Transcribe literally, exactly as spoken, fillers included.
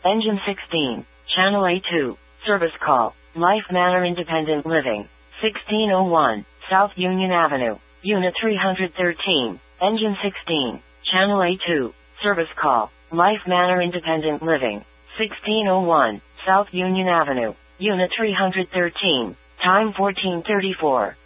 Engine sixteen, Channel A two, Service Call, Life Manor Independent Living, sixteen oh one, South Union Avenue, Unit three hundred thirteen, Engine sixteen, Channel A two, Service Call, Life Manor Independent Living, sixteen oh one, South Union Avenue, Unit three hundred thirteen, time fourteen thirty-four.